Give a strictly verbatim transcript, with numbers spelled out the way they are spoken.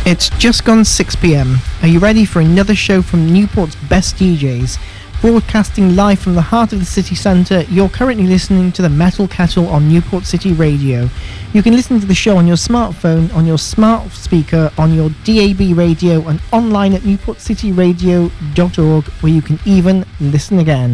It's just gone six p.m. Are you ready for another show from Newport's best D Js? Broadcasting live from the heart of the city centre, you're currently listening to the Metal Kettle on Newport City Radio. You can listen to the show on your smartphone, on your smart speaker, on your D A B radio, and online at newport city radio dot org, where you can even listen again.